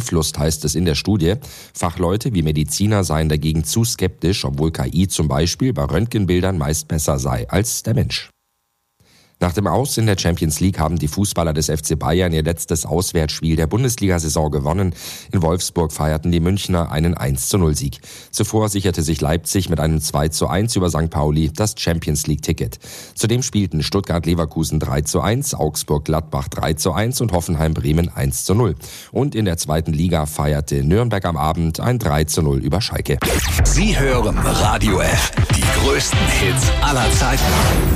Beeinflusst, heißt es in der Studie. Fachleute wie Mediziner seien dagegen zu skeptisch, obwohl KI zum Beispiel bei Röntgenbildern meist besser sei als der Mensch. Nach dem Aus in der Champions League haben die Fußballer des FC Bayern ihr letztes Auswärtsspiel der Bundesliga-Saison gewonnen. In Wolfsburg feierten die Münchner einen 1:0-Sieg. Zuvor sicherte sich Leipzig mit einem 2:1 über St. Pauli das Champions League-Ticket. Zudem spielten Stuttgart-Leverkusen 3:1, Augsburg-Gladbach 3:1 und Hoffenheim-Bremen 1:0. Und in der zweiten Liga feierte Nürnberg am Abend ein 3:0 über Schalke. Sie hören Radio F, die größten Hits aller Zeiten.